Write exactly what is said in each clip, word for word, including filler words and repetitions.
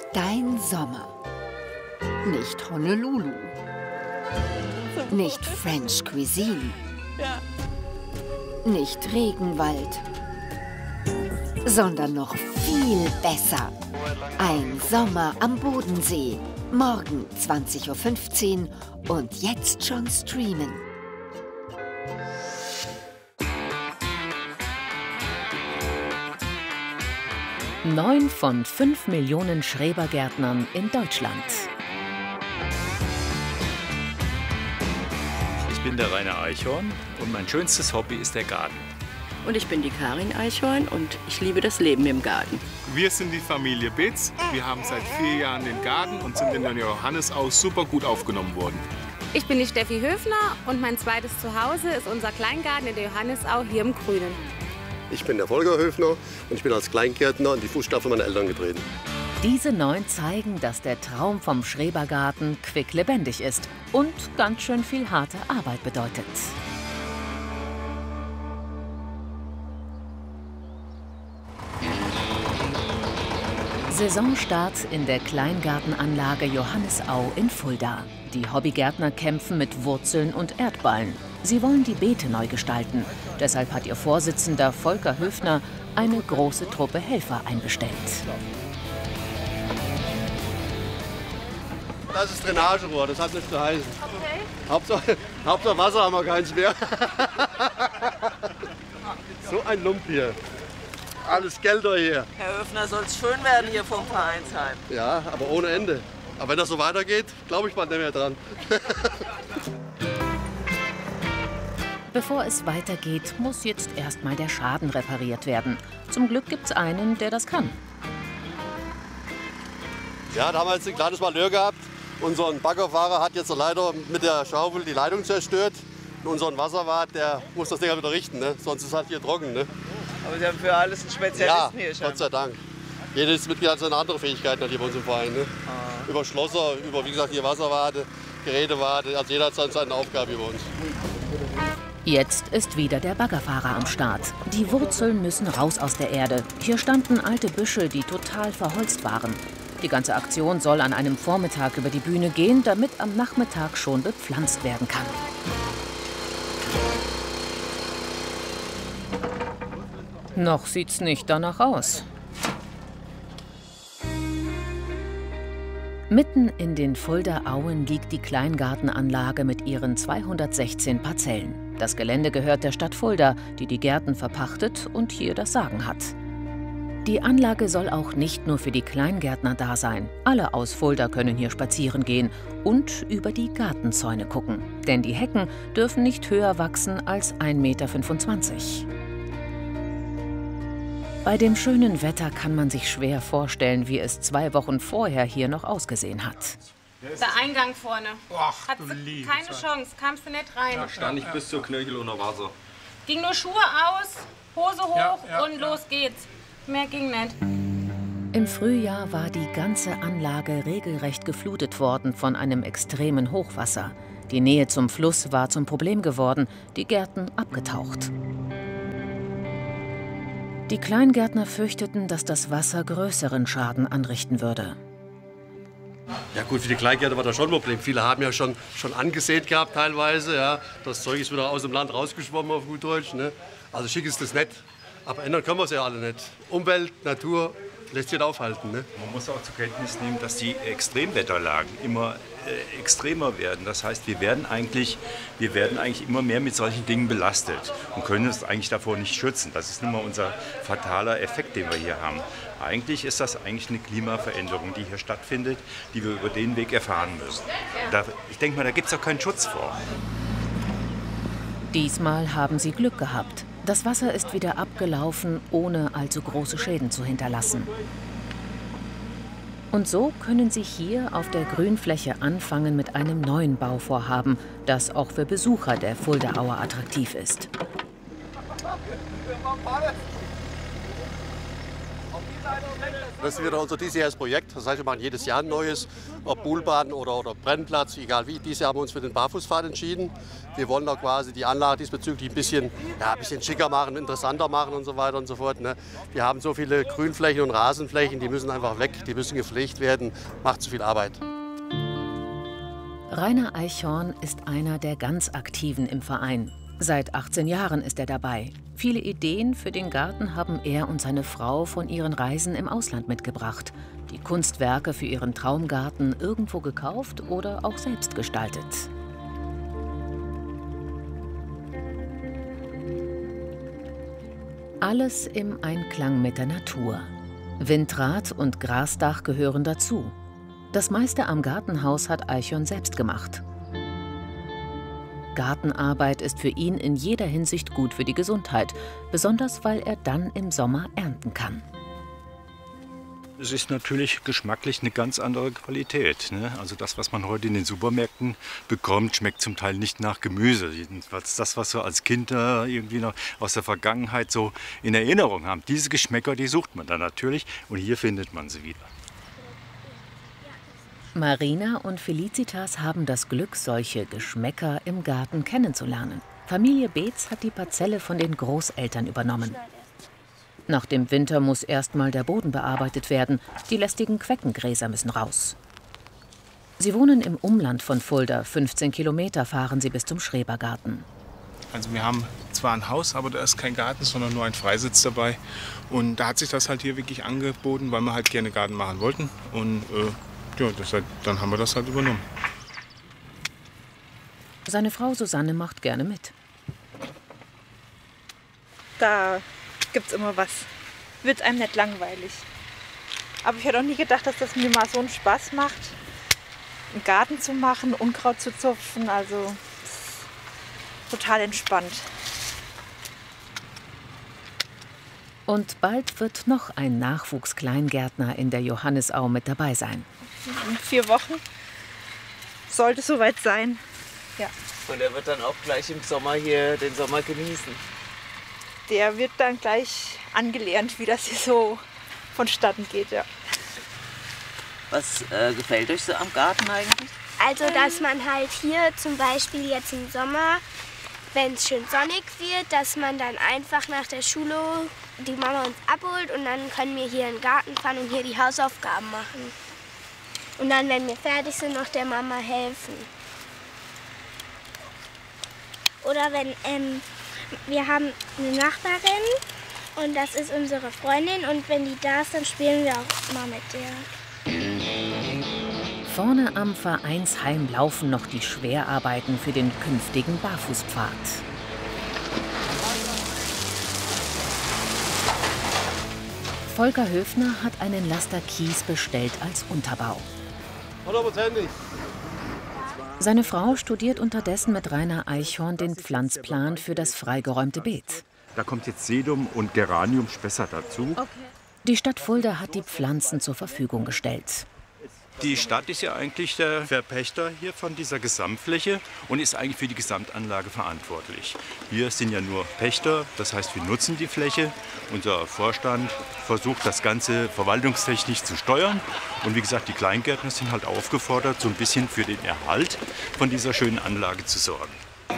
Dein Sommer. Nicht Honolulu. Nicht French Cuisine. Nicht Regenwald. Sondern noch viel besser. Ein Sommer am Bodensee. Morgen zwanzig Uhr fünfzehn und jetzt schon streamen. Neun von fünf Millionen Schrebergärtnern in Deutschland. Ich bin der Rainer Eichhorn und mein schönstes Hobby ist der Garten. Und ich bin die Karin Eichhorn und ich liebe das Leben im Garten. Wir sind die Familie Bitz. Wir haben seit vier Jahren den Garten und sind in der Johannisau super gut aufgenommen worden. Ich bin die Steffi Höfner und mein zweites Zuhause ist unser Kleingarten in der Johannisau hier im Grünen. Ich bin der Volker Höfner und ich bin als Kleingärtner in die Fußstapfen meiner Eltern getreten. Diese neun zeigen, dass der Traum vom Schrebergarten quicklebendig ist und ganz schön viel harte Arbeit bedeutet. Saisonstart in der Kleingartenanlage Johannisau in Fulda. Die Hobbygärtner kämpfen mit Wurzeln und Erdballen. Sie wollen die Beete neu gestalten. Deshalb hat ihr Vorsitzender Volker Höfner eine große Truppe Helfer einbestellt. Das ist Drainagerohr, das hat nichts zu heißen. Okay. Hauptsache, Hauptsache Wasser haben wir keins mehr. So ein Lump hier. Alles Gelder hier. Herr Höfner, soll es schön werden hier vom Vereinsheim. Ja, aber ohne Ende. Aber wenn das so weitergeht, glaube ich mal nicht mehr dran. Bevor es weitergeht, muss jetzt erstmal der Schaden repariert werden. Zum Glück gibt's einen, der das kann. Ja, da haben wir jetzt ein kleines Malheur gehabt. Unser Baggerfahrer hat jetzt leider mit der Schaufel die Leitung zerstört. Und unser Wasserwart, der muss das Ding wieder richten, ne? Sonst ist es halt hier trocken. Ne? Aber Sie haben für alles einen Spezialisten ja, hier schon. Gott sei Dank. Jedes Mitglied hat seine andere Fähigkeiten hier bei uns im Verein. Ne? Ah. Über Schlosser, über wie gesagt hier Wasserwarte, Gerätewarte, also jeder hat seine Aufgabe über uns. Jetzt ist wieder der Baggerfahrer am Start. Die Wurzeln müssen raus aus der Erde. Hier standen alte Büsche, die total verholzt waren. Die ganze Aktion soll an einem Vormittag über die Bühne gehen, damit am Nachmittag schon bepflanzt werden kann. Noch sieht's nicht danach aus. Mitten in den Fulda Auen liegt die Kleingartenanlage mit ihren zweihundertsechzehn Parzellen. Das Gelände gehört der Stadt Fulda, die die Gärten verpachtet und hier das Sagen hat. Die Anlage soll auch nicht nur für die Kleingärtner da sein. Alle aus Fulda können hier spazieren gehen und über die Gartenzäune gucken. Denn die Hecken dürfen nicht höher wachsen als ein Meter fünfundzwanzig. Bei dem schönen Wetter kann man sich schwer vorstellen, wie es zwei Wochen vorher hier noch ausgesehen hat. Der Eingang vorne. Ach, Hat sie keine Chance, kamst du nicht rein. Da stand ich bis zur Knöchel unter Wasser. Ging nur Schuhe aus, Hose hoch Ja, ja, und los geht's. Mehr ging nicht. Im Frühjahr war die ganze Anlage regelrecht geflutet worden von einem extremen Hochwasser. Die Nähe zum Fluss war zum Problem geworden, die Gärten abgetaucht. Die Kleingärtner fürchteten, dass das Wasser größeren Schaden anrichten würde. Ja gut, für die Kleingärtner war das schon ein Problem. Viele haben ja schon, schon angesät gehabt teilweise. Ja. Das Zeug ist wieder aus dem Land rausgeschwommen auf gut Deutsch. Ne? Also schick ist das nicht. Aber ändern können wir es ja alle nicht. Umwelt, Natur lässt sich nicht aufhalten. Ne? Man muss auch zur Kenntnis nehmen, dass die Extremwetterlagen immer äh, extremer werden. Das heißt, wir werden, eigentlich, wir werden eigentlich immer mehr mit solchen Dingen belastet und können uns eigentlich davor nicht schützen. Das ist nun mal unser fataler Effekt, den wir hier haben. Eigentlich ist das eigentlich eine Klimaveränderung, die hier stattfindet, die wir über den Weg erfahren müssen. Da, ich denke mal, da gibt es auch keinen Schutz vor. Diesmal haben sie Glück gehabt. Das Wasser ist wieder abgelaufen, ohne allzu große Schäden zu hinterlassen. Und so können Sie hier auf der Grünfläche anfangen mit einem neuen Bauvorhaben, das auch für Besucher der Fuldaaue attraktiv ist. Auf die Seite Das ist wieder unser diesjähriges Projekt. Das heißt, wir machen jedes Jahr ein neues, ob Poolbahn oder, oder Brennplatz, egal wie. Dieses Jahr haben wir uns für den Barfußpfad entschieden. Wir wollen da quasi die Anlage diesbezüglich ein bisschen, ja, ein bisschen schicker machen, interessanter machen und so weiter und so fort. Ne? Wir haben so viele Grünflächen und Rasenflächen, die müssen einfach weg, die müssen gepflegt werden. Macht zu viel Arbeit. Rainer Eichhorn ist einer der ganz Aktiven im Verein. Seit achtzehn Jahren ist er dabei. Viele Ideen für den Garten haben er und seine Frau von ihren Reisen im Ausland mitgebracht. Die Kunstwerke für ihren Traumgarten irgendwo gekauft oder auch selbst gestaltet. Alles im Einklang mit der Natur. Windrad und Grasdach gehören dazu. Das meiste am Gartenhaus hat Eichhorn selbst gemacht. Gartenarbeit ist für ihn in jeder Hinsicht gut für die Gesundheit, besonders weil er dann im Sommer ernten kann. Es ist natürlich geschmacklich eine ganz andere Qualität. Ne? Also das, was man heute in den Supermärkten bekommt, schmeckt zum Teil nicht nach Gemüse. Jedenfalls das, was wir als Kinder irgendwie noch aus der Vergangenheit so in Erinnerung haben. Diese Geschmäcker, die sucht man dann natürlich und hier findet man sie wieder. Marina und Felicitas haben das Glück, solche Geschmäcker im Garten kennenzulernen. Familie Beetz hat die Parzelle von den Großeltern übernommen. Nach dem Winter muss erstmal der Boden bearbeitet werden. Die lästigen Queckengräser müssen raus. Sie wohnen im Umland von Fulda. fünfzehn Kilometer fahren sie bis zum Schrebergarten. Also wir haben zwar ein Haus, aber da ist kein Garten, sondern nur ein Freisitz dabei. Und da hat sich das halt hier wirklich angeboten, weil wir halt gerne Garten machen wollten. Und äh, ja, das halt, dann haben wir das halt übernommen. Seine Frau Susanne macht gerne mit. Da gibt's immer was. Wird einem nicht langweilig. Aber ich hätte auch nie gedacht, dass das mir mal so einen Spaß macht, einen Garten zu machen, Unkraut zu zupfen. Also total entspannt. Und bald wird noch ein Nachwuchskleingärtner in der Johannisau mit dabei sein. In vier Wochen sollte es soweit sein. Ja. Und er wird dann auch gleich im Sommer hier den Sommer genießen. Der wird dann gleich angelernt, wie das hier so vonstatten geht. Ja. Was äh, gefällt euch so am Garten eigentlich? Also, dass man halt hier zum Beispiel jetzt im Sommer, wenn es schön sonnig wird, dass man dann einfach nach der Schule die Mama uns abholt und dann können wir hier in den Garten fahren und hier die Hausaufgaben machen. Und dann, wenn wir fertig sind, noch der Mama helfen. Oder wenn ähm, wir haben eine Nachbarin und das ist unsere Freundin und wenn die da ist, dann spielen wir auch mal mit der. Vorne am Vereinsheim laufen noch die Schwerarbeiten für den künftigen Barfußpfad. Volker Höfner hat einen Laster Kies bestellt als Unterbau. hundertprozentig. Seine Frau studiert unterdessen mit Rainer Eichhorn den Pflanzplan für das freigeräumte Beet. Da kommt jetzt Sedum und Geraniumspessart dazu. Okay. Die Stadt Fulda hat die Pflanzen zur Verfügung gestellt. Die Stadt ist ja eigentlich der Verpächter hier von dieser Gesamtfläche und ist eigentlich für die Gesamtanlage verantwortlich. Wir sind ja nur Pächter, das heißt, wir nutzen die Fläche. Unser Vorstand versucht, das Ganze verwaltungstechnisch zu steuern. Und wie gesagt, die Kleingärtner sind halt aufgefordert, so ein bisschen für den Erhalt von dieser schönen Anlage zu sorgen.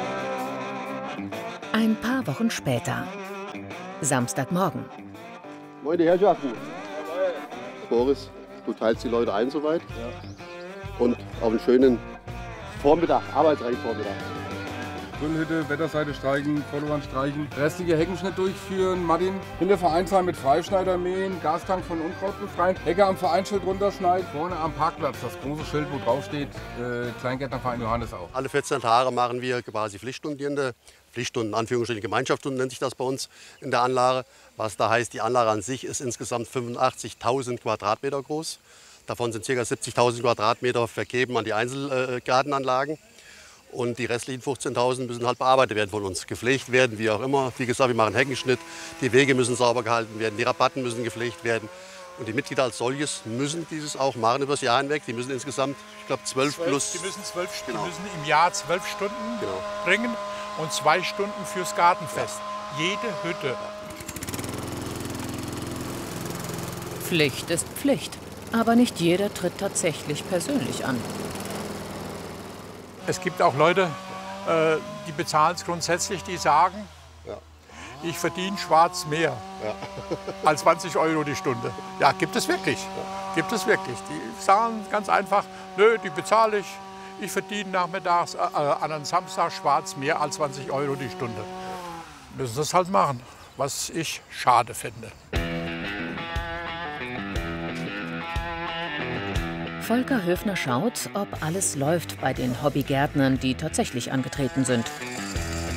Ein paar Wochen später, Samstagmorgen. Moin, die Herrschaften. Boris. Du teilst die Leute ein soweit. Ja. Und auf einen schönen Vormittag, arbeitsreichen Vormittag. Grillhütte, Wetterseite streichen, Vorderwand streichen, restliche Heckenschnitt durchführen, Martin, hinter Vereinsheim mit Freischneider mähen, Gastank von Unkraut befreien, Hecke am Vereinsschild runterschneiden, vorne am Parkplatz das große Schild, wo drauf steht, äh, Kleingärtnerverein Johannisau. Alle vierzehn Tage machen wir quasi Pflichtstudierende, Pflichtstunden, Anführungsstrichen Gemeinschaftsstunden nennt sich das bei uns in der Anlage. Was da heißt, die Anlage an sich ist insgesamt fünfundachtzigtausend Quadratmeter groß. Davon sind ca. siebzigtausend Quadratmeter vergeben an die Einzelgartenanlagen. Und die restlichen fünfzehntausend müssen halt bearbeitet werden von uns, gepflegt werden, wie auch immer. Wie gesagt, wir machen Heckenschnitt, die Wege müssen sauber gehalten werden, die Rabatten müssen gepflegt werden. Und die Mitglieder als solches müssen dieses auch machen über das Jahr hinweg. Die müssen insgesamt, ich glaube, zwölf plus. Die müssen, zwölf, genau. die müssen im Jahr zwölf Stunden genau. bringen und zwei Stunden fürs Gartenfest. Ja. Jede Hütte. Pflicht ist Pflicht. Aber nicht jeder tritt tatsächlich persönlich an. Es gibt auch Leute, äh, die bezahlen es grundsätzlich, die sagen, ja. ich verdiene schwarz mehr ja. als zwanzig Euro die Stunde. Ja, gibt es wirklich. Ja. Gibt es wirklich. Die sagen ganz einfach, nö, die bezahle ich. Ich verdiene nachmittags äh, an einem Samstag schwarz mehr als zwanzig Euro die Stunde. Müssen das halt machen, was ich schade finde. Volker Höfner schaut, ob alles läuft bei den Hobbygärtnern, die tatsächlich angetreten sind.